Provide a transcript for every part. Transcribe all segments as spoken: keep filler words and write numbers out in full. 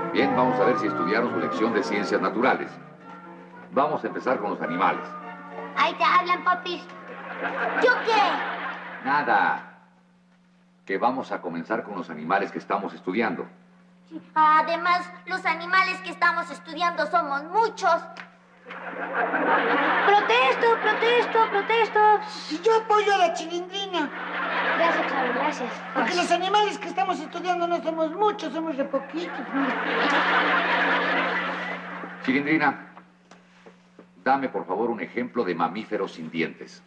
Bien, vamos a ver si estudiaron su lección de ciencias naturales. Vamos a empezar con los animales. Ahí te hablan, papis. ¿Yo qué? Nada. Que vamos a comenzar con los animales que estamos estudiando. Además, los animales que estamos estudiando somos muchos. Protesto, protesto, protesto. Y yo apoyo a la Chilindrina. Gracias, Charo, gracias. Porque los animales que estamos estudiando no somos muchos, somos de poquitos. Chilindrina, dame por favor un ejemplo de mamífero sin dientes.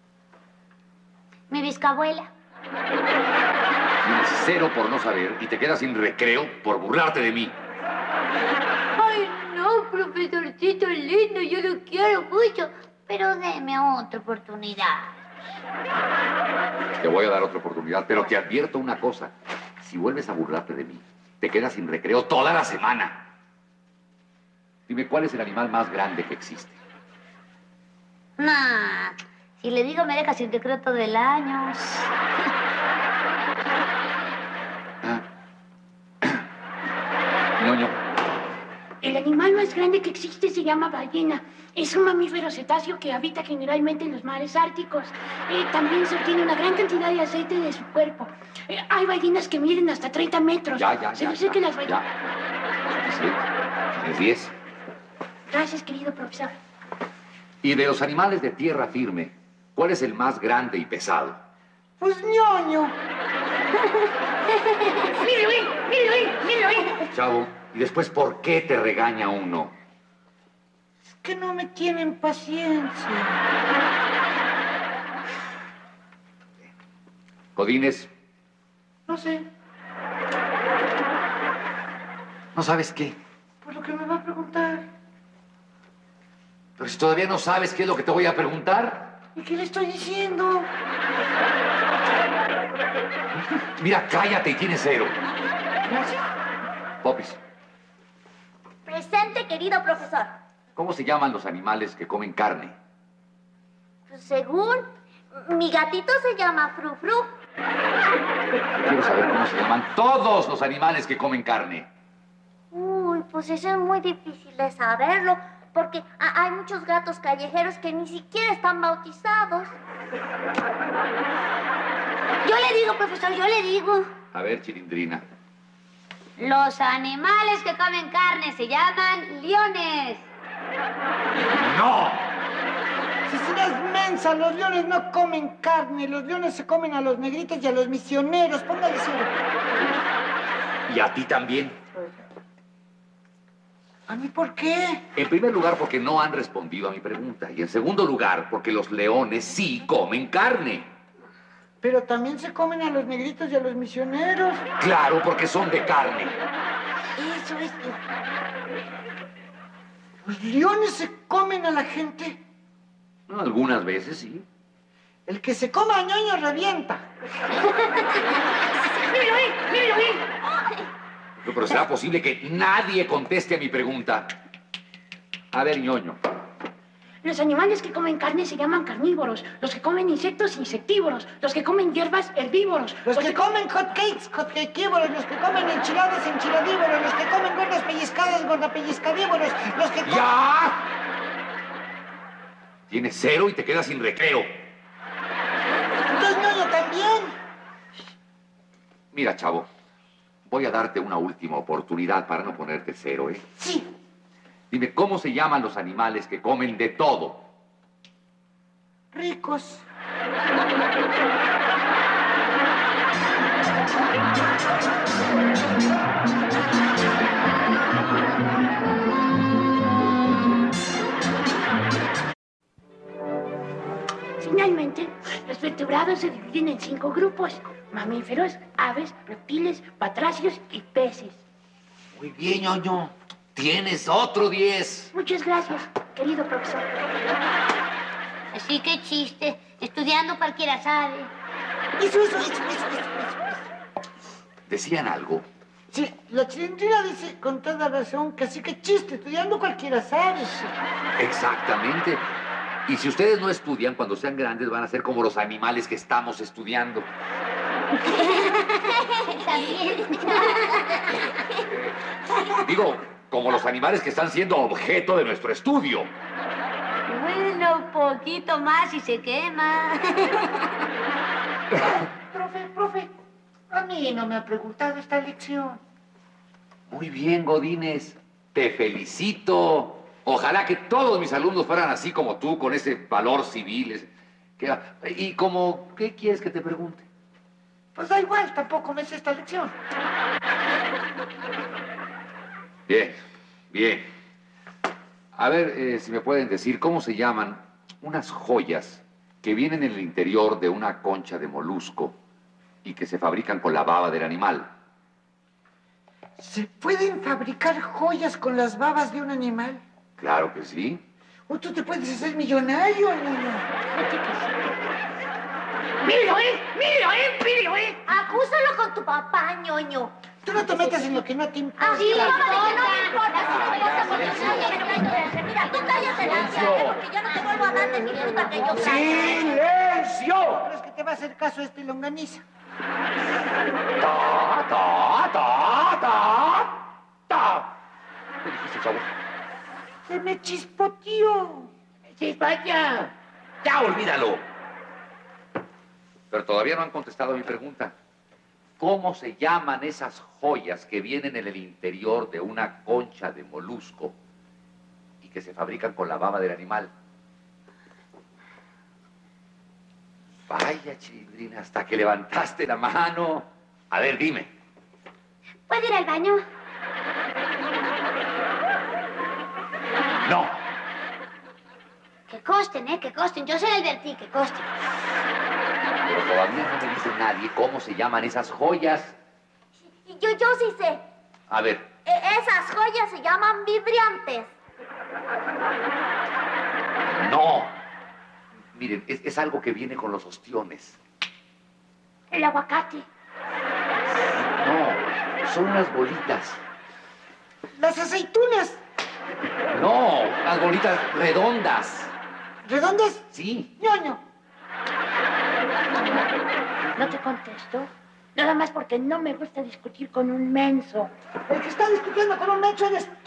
Mi bisabuela. Tienes cero por no saber y te quedas sin recreo por burlarte de mí. Ay, no, profesorcito lindo, yo lo quiero mucho. Pero deme otra oportunidad. Te voy a dar otra oportunidad, pero te advierto una cosa. Si vuelves a burlarte de mí, te quedas sin recreo toda la semana. Dime, ¿cuál es el animal más grande que existe? Nah, si le digo me deja sin recreo todo el año. Ñoño. El animal más grande que existe se llama ballena. Es un mamífero cetáceo que habita generalmente en los mares árticos. Eh, también se obtiene una gran cantidad de aceite de su cuerpo. Eh, hay ballenas que miden hasta treinta metros. Ya, ya, se ya. dice ya, que las ballenas... ya. Suficiente. Tienes diez. Gracias, querido profesor. Y de los animales de tierra firme, ¿cuál es el más grande y pesado? Pues Ñoño. ¡Míralo ahí! ¡Míralo ahí! ¡Míralo ahí! Chavo, ¿y después por qué te regaña uno? Es que no me tienen paciencia. Godínez, No sé, ¿no sabes qué? por lo que me va a preguntar. Pero si todavía no sabes qué es lo que te voy a preguntar. ¿Y qué le estoy diciendo? Mira, cállate y tienes cero. Gracias. Popis, Presente, querido profesor. ¿cómo se llaman los animales que comen carne? Pues según mi gatito se llama Fru Fru. Quiero saber cómo se llaman todos los animales que comen carne. Uy, pues eso es muy difícil de saberlo, porque ha- hay muchos gatos callejeros que ni siquiera están bautizados. Yo le digo, profesor, yo le digo. A ver, Chilindrina. Los animales que comen carne se llaman leones. ¡No! Si serás mensa, los leones no comen carne. Los leones se comen a los negritos y a los misioneros. Póngale cero. ¿Y a ti también? ¿A mí por qué? En primer lugar, porque no han respondido a mi pregunta. Y en segundo lugar, porque los leones sí comen carne. Pero también se comen a los negritos y a los misioneros. Claro, porque son de carne. Eso es. ¿Los leones se comen a la gente? No, algunas veces sí. El que se coma a Ñoño revienta. ¡Míralo ahí! ¡Míralo ahí! No, pero ¿será posible que nadie conteste a mi pregunta? A ver, Ñoño. Los animales que comen carne se llaman carnívoros. Los que comen insectos, insectívoros. Los que comen hierbas, herbívoros. Los que comen hotcakes, hotcakeívoros. Los que comen enchiladas, enchiladívoros. Los que comen gordas pellizcadas, gordapellizcadívoros. Los que comen... ¡Ya! Tienes cero y te quedas sin recreo. Entonces Ñoño también. Mira, chavo, voy a darte una última oportunidad para no ponerte cero, ¿eh? Sí. Dime, ¿cómo se llaman los animales que comen de todo? Ricos. Finalmente, los vertebrados se dividen en cinco grupos: mamíferos, aves, reptiles, batracios y peces. Muy bien, Ñoño. Tienes otro diez. Muchas gracias, querido profesor. Así que chiste. Estudiando cualquiera sabe. Eso, eso, eso, eso, eso, eso. ¿Decían algo? Sí, la Chilindrina dice con toda razón que así que chiste, estudiando cualquiera sabe. Exactamente. Y si ustedes no estudian, cuando sean grandes van a ser como los animales que estamos estudiando. También. Digo, como los animales que están siendo objeto de nuestro estudio. Bueno, poquito más y se quema. Profe, profe, a mí no me ha preguntado esta lección. Muy bien, Godínez. Te felicito. Ojalá que todos mis alumnos fueran así como tú, con ese valor civil. ese- que- y como, ¿qué quieres que te pregunte? Pues da igual, tampoco me sé esta lección. Bien, bien. A ver, eh, si me pueden decir, ¿cómo se llaman unas joyas que vienen en el interior de una concha de molusco y que se fabrican con la baba del animal? ¿Se pueden fabricar joyas con las babas de un animal? Claro que sí. ¿O tú te puedes hacer millonario, niño? Míralo, ¿eh? Míralo, ¿eh? Míralo, ¿eh? Acúsalo con tu papá, ñoño. Tú no te metas en lo que no te importa. Ah, sí, no, no, no me importa, sí me importa porque nadie. Mira, tú cállate la cara, porque yo no te vuelvo a dar de mi fruta que yo traigo. ¡Silencio! ¿Crees que te va a hacer caso este longaniza? ¡Ta, ta, ta, ta, ta! ¿Qué dijiste, chavo? Se me chispoteó. Sí, vaya. ¡Ya, olvídalo! Pero todavía no han contestado a mi pregunta. ¿Cómo se llaman esas joyas que vienen en el interior de una concha de molusco y que se fabrican con la baba del animal? Vaya, Chilindrina, hasta que levantaste la mano. A ver, dime. ¿Puedo ir al baño? No. Que costen, ¿eh? Que costen. Yo se lo advertí, que costen. Pero todavía no me dice nadie cómo se llaman esas joyas. Yo, yo sí sé. A ver, E- esas joyas se llaman vibriantes. no. Miren, es, es algo que viene con los ostiones. El aguacate. No, son unas bolitas. Las aceitunas. No, unas bolitas redondas. ¿Redondas? Sí. Ñoño. No te contesto. Nada más porque no me gusta discutir con un menso. El que está discutiendo con un mecho eres tú.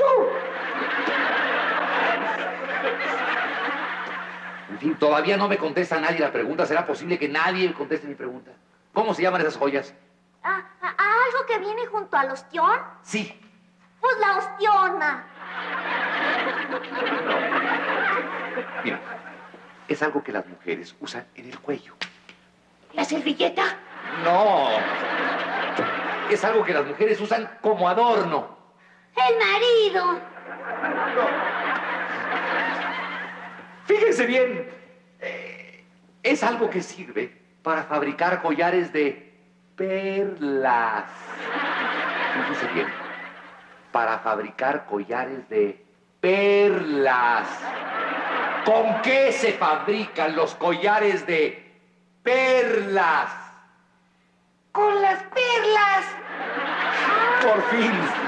En fin, todavía no me contesta nadie la pregunta. ¿Será posible que nadie conteste mi pregunta? ¿Cómo se llaman esas joyas? Ah, ah, ¿algo que viene junto al ostión? Sí. Pues la ostiona. Mira, es algo que las mujeres usan en el cuello. ¿La servilleta? No. Es algo que las mujeres usan como adorno. El marido. Fíjense bien. eh, es algo que sirve para fabricar collares de perlas. Fíjense bien. Para fabricar collares de perlas. ¿Con qué se fabrican los collares de perlas? Con las perlas. Por fin.